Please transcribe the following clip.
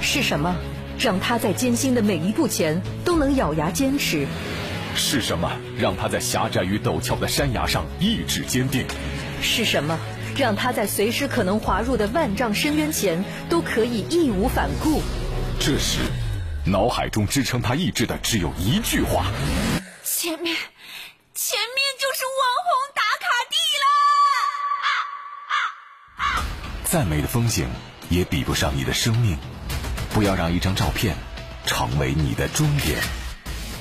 是什么让他在艰辛的每一步前都能咬牙坚持？ 是什么让他在狭窄与陡峭的山崖上意志坚定？ 是什么让他在随时可能滑入的万丈深渊前都可以义无反顾？ 这时脑海中支撑他意志的只有一句话： 前面就是网红打卡地了！ 再美的风景也比不上你的生命，不要让一张照片成为你的终点。